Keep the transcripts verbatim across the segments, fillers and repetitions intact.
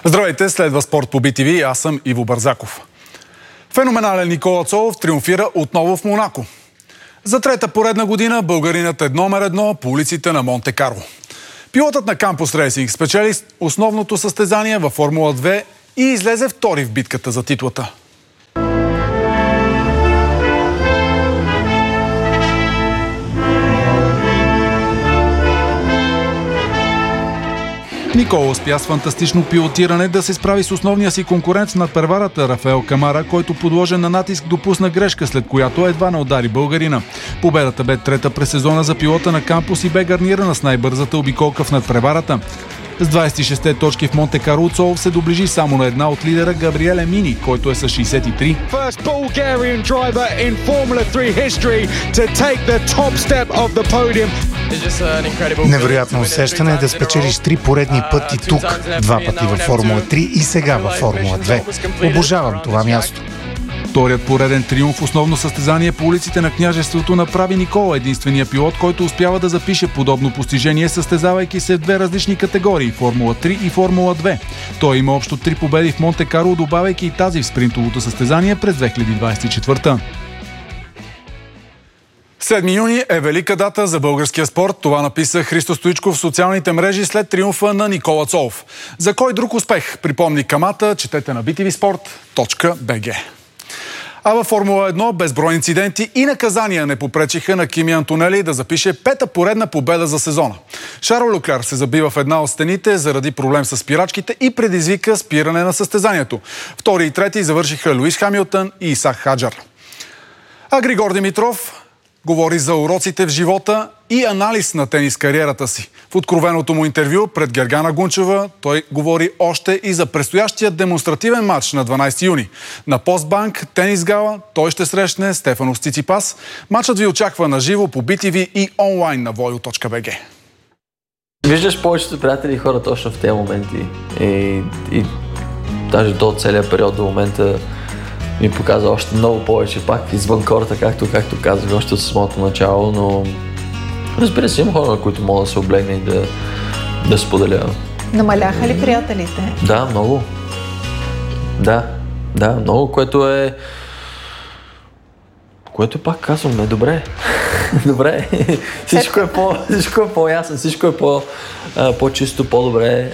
Здравейте, следва Спорт по Би Ти Ви, аз съм Иво Бързаков. Феноменален Никола Цолов триумфира отново в Монако. За трета поредна година българинът е номер едно по улиците на Монте Карло. Пилотът на Кампус Рейсинг спечели основното състезание във Формула две и излезе втори в битката за титлата. Никола успя с фантастично пилотиране да се справи с основния си конкурент над преварата Рафаел Камара, който подложен на натиск допусна грешка, след която едва не удари българина. Победата бе трета през сезона за пилота на Кампус и бе гарнирана с най-бързата обиколка в надпреварата. С двадесет и шест точки в Монте Карло Цолов се доближи само на една от лидера Габриеле Мини, който е с шейсет и три. Невероятно усещане е да спечелиш три поредни пъти тук, два пъти във Формула три и сега във Формула две. Обожавам това място. Вторият пореден триумф в основно състезание по улиците на княжеството направи Никола единствения пилот, който успява да запише подобно постижение, състезавайки се в две различни категории – Формула три и Формула две. Той има общо три победи в Монте Карло, добавяйки и тази в спринтовото състезание през две хиляди двадесет и четвърта. седми юни е велика дата за българския спорт. Това написа Христо Стоичков в социалните мрежи след триумфа на Никола Цолов. За кой друг успех, припомни Камата, четете на би ти ви спорт точка би джи. А във Формула едно безброй инциденти и наказания не попречиха на Кими Антонели да запише пета поредна победа за сезона. Шарл Леклер се забива в една от стените заради проблем с спирачките и предизвика спиране на състезанието. Втори и трети завършиха Луис Хамилтън и Исак Хаджар. А Григор Димитров говори за уроците в живота и анализ на тенис кариерата си. В откровеното му интервю пред Гергана Гунчева той говори още и за предстоящия демонстративен матч на дванадесети юни. На Постбанк тенис гала той ще срещне Стефанос Циципас. Матчът ви очаква на живо по Би Ти Ви и онлайн на войло точка би джи. Виждаш повечето приятели и хора точно в тези моменти. И, и даже до целия период до момента ми показва още много повече пак извън корта, както, както казах още от самото начало, но разбира се, има хора, на които мога да се облегна и да, да споделя. Намаляха ли приятелите? Да, много. Да, да, много, което е... Което е пак казвам, е добре. Добре. Всичко е, по, всичко е по-ясно, всичко е по, а, по-чисто, по-добре.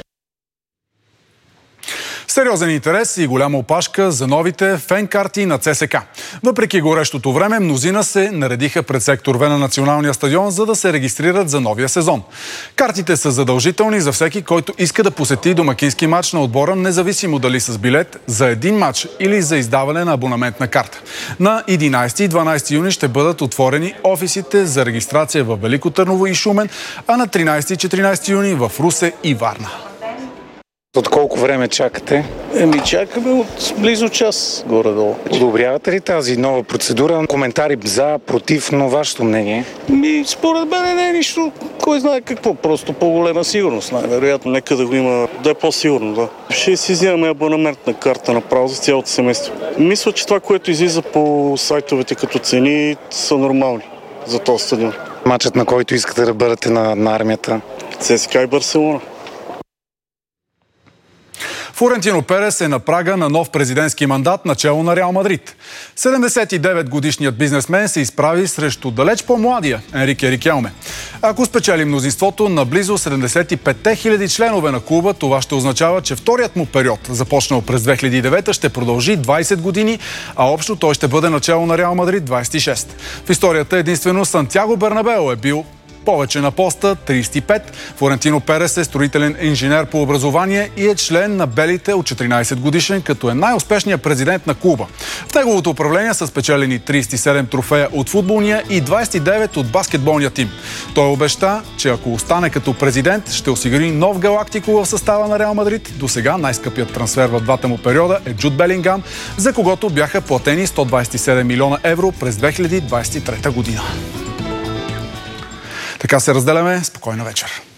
Сериозен интерес и голяма опашка за новите фен-карти на ЦСКА. Въпреки горещото време, мнозина се наредиха пред сектор В на националния стадион, за да се регистрират за новия сезон. Картите са задължителни за всеки, който иска да посети домакински матч на отбора, независимо дали с билет за един матч или за издаване на абонаментна карта. На единадесети и дванадесети юни ще бъдат отворени офисите за регистрация в Велико Търново и Шумен, а на тринадесети и четиринадесети юни в Русе и Варна. От колко време чакате? Еми, чакаме от близо час горе-долу. Одобрявате ли тази нова процедура? Коментари за, против, но вашето мнение? Ми, според мен не е нищо, кой знае какво, просто по-голема сигурност, най-вероятно. Нека да го има, да е по-сигурно, да. Ще си вземаме абонаментна карта направо за цялото семейство. Мисля, че това, което излиза по сайтовете като цени, са нормални за този стадион. Матчът, на който искате да бъдете на, на армията? ЦСКА и Барселона. Флорентино Перес е на прага на нов президентски мандат начело на Реал Мадрид. седемдесет и девет годишният бизнесмен се изправи срещу далеч по-младия Енрике Рикелме. Ако спечели мнозинството на близо седемдесет и пет хиляди членове на клуба, това ще означава, че вторият му период, започнал през две хиляди и девета, ще продължи двадесет години, а общо той ще бъде начело на Реал Мадрид двадесет и шест. В историята единствено Сантьяго Бернабео е бил повече на поста, тридесет и пет. Флорентино Перес е строителен инженер по образование и е член на белите от четиринадесет годишен, като е най-успешният президент на клуба. В неговото управление са спечелени тридесет и седем трофея от футболния и двадесет и девет от баскетболния тим. Той обеща, че ако остане като президент, ще осигури нов галактико в състава на Реал Мадрид. До сега най-скъпият трансфер в двата му периода е Джуд Белингам, за когото бяха платени сто двадесет и седем милиона евро през две хиляди двадесет и трета година. Така се разделяме. Спокойна вечер.